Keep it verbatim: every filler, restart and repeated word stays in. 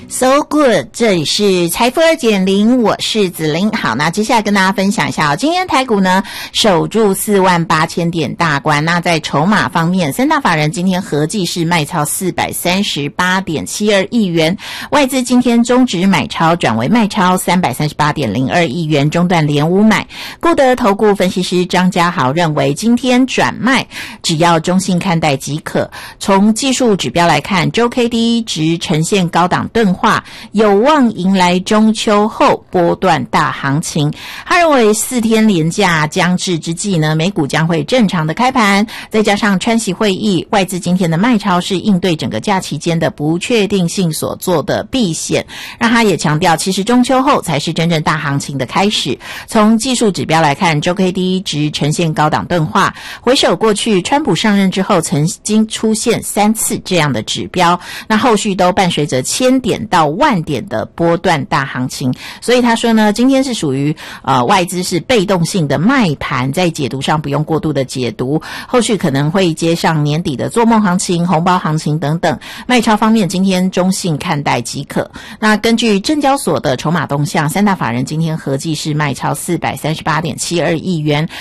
So good， 这里是财富 二点零， 我是子琳。好，那接下来跟大家分享一下哦，今天台股呢守住四万八千点大关。那在筹码方面，三大法人今天合计是卖超四百三十八点七二亿元，外资今天终止买超转为卖超三百三十八点零二亿元，中段连五买。固德投顾分析师张家豪认为，今天转卖只要中性看待即可。从技术指标来看，周 K D 值呈现高档钝化，有望迎来中秋后波段大行情。他认为四天连假将至之际呢，美股将会正常的开盘，再加上川习会议，外资今天的卖超是应对整个假期间的不确定性所做的避险。让他也强调，其实中秋后才是真正大行情的开始。从技术指标来看，周 K D 值呈现高档钝化，回首过去川普上任之后曾经出现三次这样的指标，那后续都伴随着千点到万点的波段大行情。所以他说呢，今天是属于呃外资是被动性的卖盘，在解读上不用过度的解读，后续可能会接上年底的做梦行情、红包行情等等。卖超方面，今天中性看待即可。那根据证交所的筹码动向，三大法人今天合计是卖超四百三十八点七二亿元，